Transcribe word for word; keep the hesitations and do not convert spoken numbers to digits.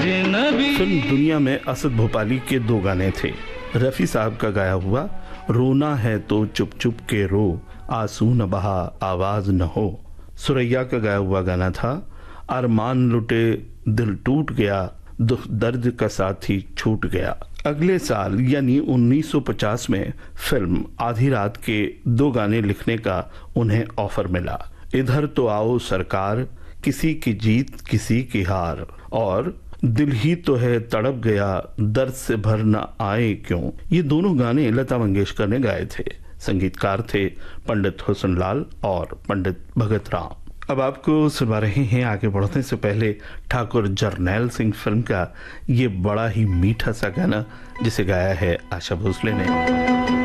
Film दुनिया में असद भोपाली के दो गाने थे। रफी साहब का गाया हुआ रोना है तो चुप चुप के रो, आंसू न बहा आवाज न हो। सुरैया का गाया हुआ गाना था अरमान लुटे दिल टूट गया, दुख दर्द का साथी छूट गया। अगले साल यानी उन्नीस सौ पचास में फिल्म आधी रात के दो गाने लिखने का उन्हें ऑफर मिला। इधर तो आओ सरकार, किसी की जीत किसी की हार, और दिल ही तो है तड़प गया, दर्द से भर न आए क्यों। ये दोनों गाने लता मंगेशकर ने गाए थे। संगीतकार थे पंडित हुसन लाल और पंडित भगत राम। अब आपको सुनवा रहे हैं, आगे बढ़ने से पहले, ठाकुर जरनैल सिंह फिल्म का ये बड़ा ही मीठा सा गाना जिसे गाया है आशा भोसले ने।